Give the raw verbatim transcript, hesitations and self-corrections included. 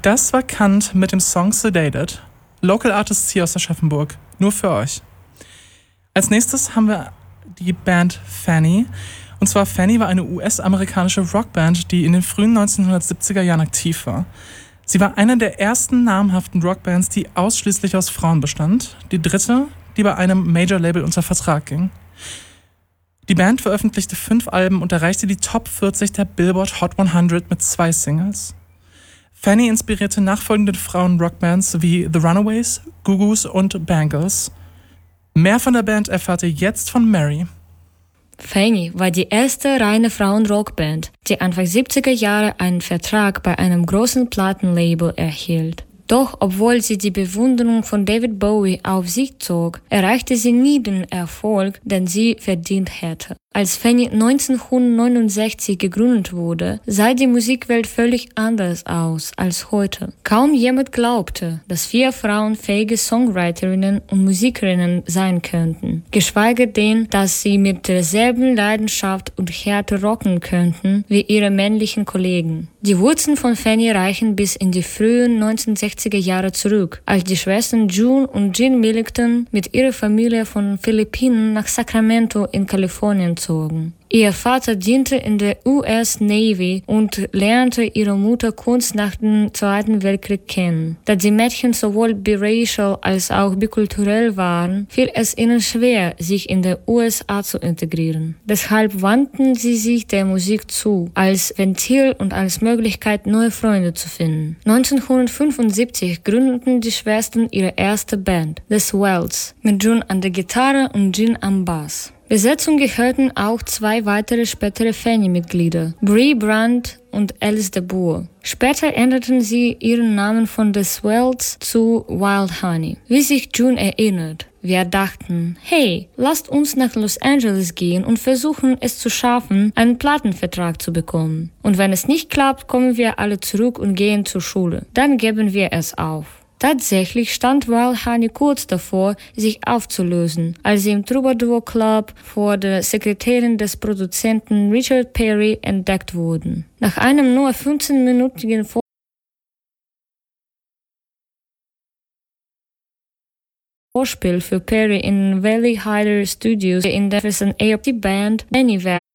Das war Kant mit dem Song Sedated. Local Artists hier aus Aschaffenburg. Nur für euch. Als nächstes haben wir die Band Fanny. Und zwar Fanny war eine U S-amerikanische Rockband, die in den frühen neunzehnhundertsiebziger Jahren aktiv war. Sie war eine der ersten namhaften Rockbands, die ausschließlich aus Frauen bestand. Die dritte, die bei einem Major-Label unter Vertrag ging. Die Band veröffentlichte fünf Alben und erreichte die Top vierzig der Billboard Hot hundert mit zwei Singles. Fanny inspirierte nachfolgende Frauen-Rockbands wie The Runaways, Goo Goos und Bangles. Mehr von der Band erfahrt ihr jetzt von Mary. Fanny war die erste reine Frauen-Rockband, die Anfang siebziger Jahre einen Vertrag bei einem großen Plattenlabel erhielt. Doch obwohl sie die Bewunderung von David Bowie auf sich zog, erreichte sie nie den Erfolg, den sie verdient hätte. Als Fanny neunzehnhundertneunundsechzig gegründet wurde, sah die Musikwelt völlig anders aus als heute. Kaum jemand glaubte, dass vier Frauen fähige Songwriterinnen und Musikerinnen sein könnten, geschweige denn, dass sie mit derselben Leidenschaft und Härte rocken könnten wie ihre männlichen Kollegen. Die Wurzeln von Fanny reichen bis in die frühen neunzehnhundertsechziger Jahre zurück, als die Schwestern June und Jean Millington mit ihrer Familie von Philippinen nach Sacramento in Kalifornien zogen. Ihr Vater diente in der U S Navy und lernte ihre Mutter kurz nach dem Zweiten Weltkrieg kennen. Da die Mädchen sowohl biracial als auch bikulturell waren, fiel es ihnen schwer, sich in der U S A zu integrieren. Deshalb wandten sie sich der Musik zu, als Ventil und als Möglichkeit, neue Freunde zu finden. neunzehnhundertfünfundsiebzig gründeten die Schwestern ihre erste Band, The Swells, mit June an der Gitarre und Jean am Bass. Besetzung gehörten auch zwei weitere spätere Fanny-Mitglieder, Bree Brandt und Alice de Boer. Später änderten sie ihren Namen von The Swells zu Wild Honey. Wie sich June erinnert, wir dachten, hey, lasst uns nach Los Angeles gehen und versuchen, es zu schaffen, einen Plattenvertrag zu bekommen. Und wenn es nicht klappt, kommen wir alle zurück und gehen zur Schule. Dann geben wir es auf. Tatsächlich stand Wild Honey kurz davor, sich aufzulösen, als sie im Troubadour Club vor der Sekretärin des Produzenten Richard Perry entdeckt wurden. Nach einem nur fünfzehnminütigen Vorspiel für Perry in Valley Hider Studios in Jefferson A. die Band Anywhere